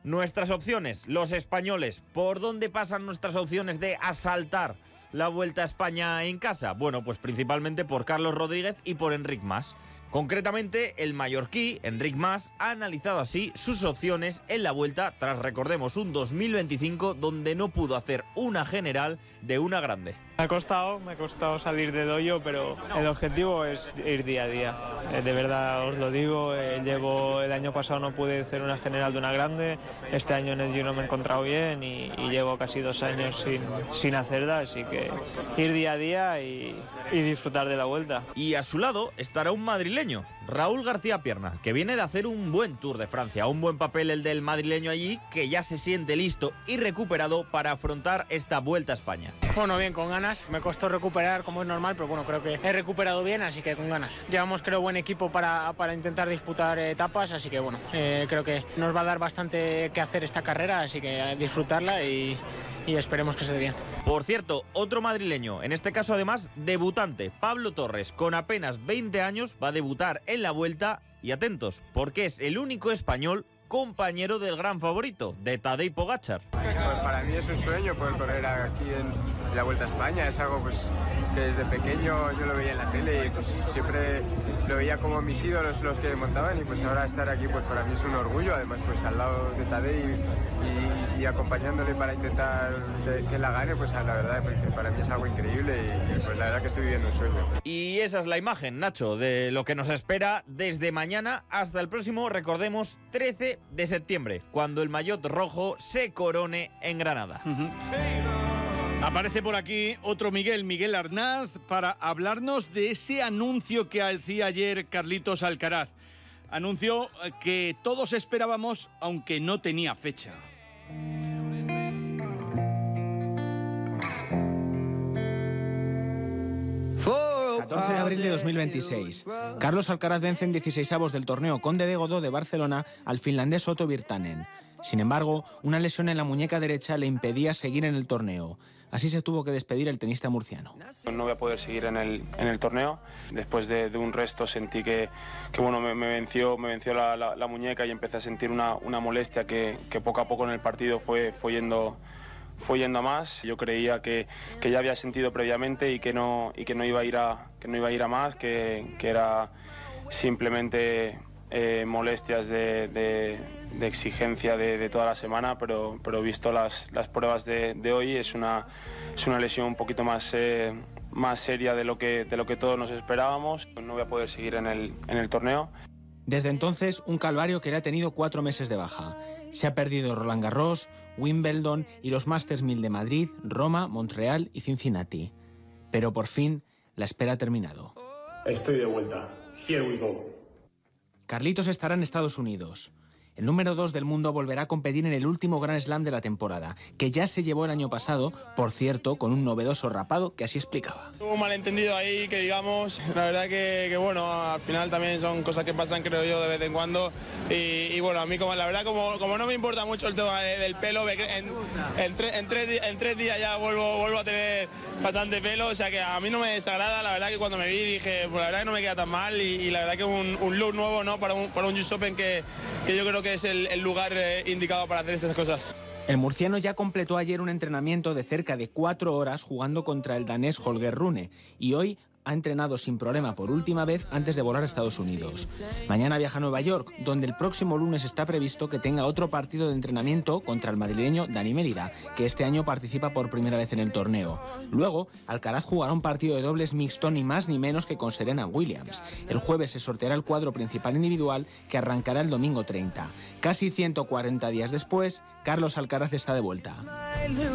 Nuestras opciones, los españoles. ¿Por dónde pasan nuestras opciones de asaltar la Vuelta a España en casa? Bueno, pues principalmente por Carlos Rodríguez y por Enric Mas. Concretamente, el mallorquí, Enric Mas, ha analizado así sus opciones en la Vuelta tras, recordemos, un 2025 donde no pudo hacer una general de una grande. Me ha costado salir de doyo, pero el objetivo es ir día a día. De verdad os lo digo, el año pasado no pude hacer una general de una grande, este año en el Giro me he encontrado bien y llevo casi 2 años sin hacerla, así que ir día a día y disfrutar de la Vuelta. Y a su lado estará un madrileño, Raúl García Pierna, que viene de hacer un buen Tour de Francia, un buen papel el del madrileño allí, que ya se siente listo y recuperado para afrontar esta Vuelta a España. Bueno, bien, con ganas. Me costó recuperar como es normal, pero bueno, creo que he recuperado bien, así que con ganas. Llevamos, creo, buen equipo para intentar disputar etapas, así que bueno, creo que nos va a dar bastante que hacer esta carrera, así que disfrutarla y esperemos que se dé bien. Por cierto, otro madrileño, en este caso además debutante, Pablo Torres, con apenas 20 años, va a debutar en la Vuelta y atentos, porque es el único español compañero del gran favorito, de Tadej Pogačar. Pues para mí es un sueño poder correr aquí en la Vuelta a España, es algo pues que desde pequeño yo lo veía en la tele y pues siempre lo veía como mis ídolos los que montaban y pues ahora estar aquí pues para mí es un orgullo, además pues al lado de Tadej y acompañándole para intentar que la gane, pues la verdad que para mí es algo increíble y pues la verdad que estoy viviendo un sueño. Y esa es la imagen, Nacho, de lo que nos espera desde mañana hasta el próximo, recordemos, 13 de septiembre, cuando el maillot rojo se corone en Granada. Aparece por aquí otro Miguel Arnaz, para hablarnos de ese anuncio que hacía ayer Carlitos Alcaraz. Anuncio que todos esperábamos, aunque no tenía fecha. 14 de abril de 2026. Carlos Alcaraz vence en 16avos del torneo Conde de Godó de Barcelona al finlandés Otto Virtanen. Sin embargo, una lesión en la muñeca derecha le impedía seguir en el torneo. Así se tuvo que despedir el tenista murciano. No voy a poder seguir en el torneo. Después de un resto sentí que bueno, me venció la muñeca y empecé a sentir una molestia que poco a poco en el partido fue yendo a más. Yo creía que ya había sentido previamente y que no iba a ir a más, que era simplemente molestias de exigencia de toda la semana, pero visto las pruebas de hoy es una lesión un poquito más seria de lo que todos nos esperábamos. No voy a poder seguir en el torneo. Desde entonces, un calvario que le ha tenido 4 meses de baja. Se ha perdido Roland Garros, Wimbledon y los Masters 1000 de Madrid, Roma, Montreal y Cincinnati. Pero por fin, la espera ha terminado. Estoy de vuelta. Here we go. Carlitos estará en Estados Unidos. El número 2 del mundo volverá a competir en el último Grand Slam de la temporada, que ya se llevó el año pasado, por cierto, con un novedoso rapado que así explicaba. Hubo un malentendido ahí, que digamos, la verdad que bueno, al final también son cosas que pasan, creo yo, de vez en cuando. Y bueno, a mí como no me importa mucho el tema del pelo, en 3 días ya vuelvo a tener bastante pelo, o sea que a mí no me desagrada. La verdad que cuando me vi dije, pues la verdad que no me queda tan mal y la verdad que un look nuevo, ¿no?, para un US Open que yo creo que es el lugar indicado para hacer estas cosas. El murciano ya completó ayer un entrenamiento de cerca de 4 horas jugando contra el danés Holger Rune y hoy ha entrenado sin problema por última vez antes de volar a Estados Unidos. Mañana viaja a Nueva York, donde el próximo lunes está previsto que tenga otro partido de entrenamiento contra el madrileño Dani Mérida, que este año participa por primera vez en el torneo. Luego, Alcaraz jugará un partido de dobles mixto ni más ni menos que con Serena Williams. El jueves se sorteará el cuadro principal individual que arrancará el domingo 30. Casi 140 días después, Carlos Alcaraz está de vuelta.